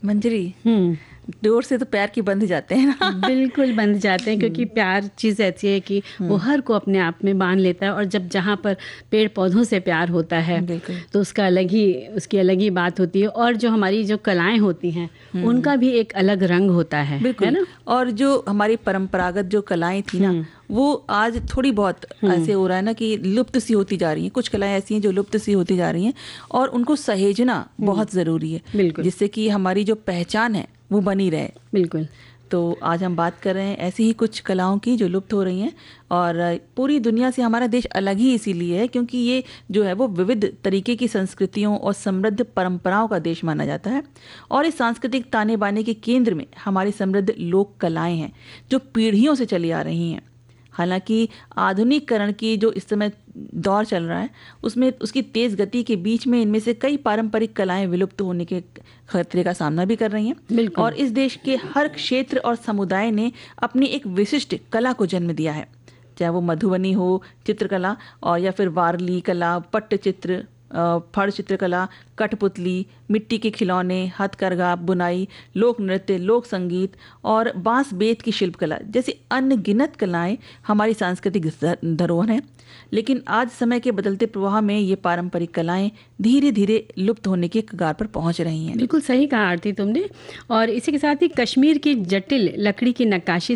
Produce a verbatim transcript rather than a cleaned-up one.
मंजरी, हम्म door से तो पैर की बंध जाते हैं ना। बिल्कुल बंध जाते हैं, क्योंकि प्यार चीज़ ऐसी है कि वो हर को अपने आप में बांध लेता है। और जब जहाँ पर पेड़ पौधों से प्यार होता है बिल्कुल। तो उसका अलग ही उसकी अलग ही बात होती है। और जो हमारी जो कलाएं होती हैं उनका भी एक अलग रंग होता है, है बिल्कुल। ना। और जो हमारी परंपरागत जो कलाएं थी ना, वो आज थोड़ी बहुत ऐसे हो रहा है ना कि लुप्त सी होती जा रही हैं। कुछ कलाएं ऐसी हैं जो लुप्त सी होती जा रही हैं और उनको सहेजना बहुत ज़रूरी है, बिल्कुल जिससे कि हमारी जो पहचान है वो बनी रहे। बिल्कुल। तो आज हम बात कर रहे हैं ऐसी ही कुछ कलाओं की जो लुप्त हो रही हैं। और पूरी दुनिया से हमारा देश अलग ही इसीलिए है क्योंकि ये जो है वो विविध तरीके की संस्कृतियों और समृद्ध परंपराओं का देश माना जाता है। और इस सांस्कृतिक ताने बाने के केंद्र में हमारी समृद्ध लोक कलाएं हैं जो पीढ़ियों से चली आ रही हैं। हालांकि आधुनिकीकरण की जो इस समय दौर चल रहा है उसमें उसकी तेज़ गति के बीच में इनमें से कई पारंपरिक कलाएं विलुप्त होने के खतरे का सामना भी कर रही हैं। और इस देश के हर क्षेत्र और समुदाय ने अपनी एक विशिष्ट कला को जन्म दिया है, चाहे वो मधुबनी हो चित्रकला, और या फिर वारली कला, पट्टचित्र, फड़ चित्रकला, कठपुतली, मिट्टी के खिलौने, हथकरघा, बुनाई, लोक नृत्य, लोक संगीत और बांस बेत की शिल्पकला जैसी अनगिनत कलाएं हमारी सांस्कृतिक धरोहर हैं। लेकिन आज समय के बदलते प्रवाह में ये पारंपरिक कलाएं धीरे धीरे लुप्त होने के कगार पर पहुंच रही हैं। बिल्कुल सही कहा आरती तुमने। और इसी के साथ ही कश्मीर की जटिल लकड़ी की नक्काशी